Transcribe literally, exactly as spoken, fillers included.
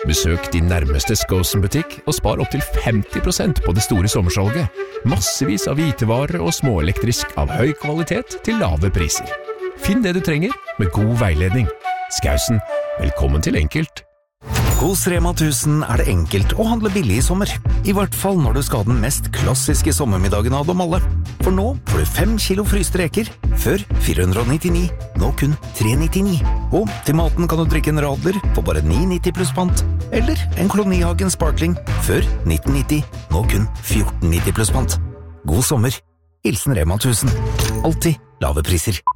Besøk din nærmeste Skosen-butikk og spar opp til femti prosent på det store sommersalget. Massevis av hvitevarer og småelektrisk av høy kvalitet til lave priser. Finn det du trenger med god veiledning. Skausen, velkommen til Enkelt. Hos Rema tusen er det enkelt å handle billig i sommer. I hvert fall når du skal ha den mest klassiske sommermiddagen av dem alle. For nå får du fem kilo fryste reker, før fire hundre nittini, nå kun tre nittini. Og til maten kan du drikke en radler for bare ni nitti pluss pant. Eller en Kolonihagen Sparkling, før nitten nitti, nå kun fjorten nitti pluss pant. God sommer. Hilsen Rema tusen. Alltid lave priser.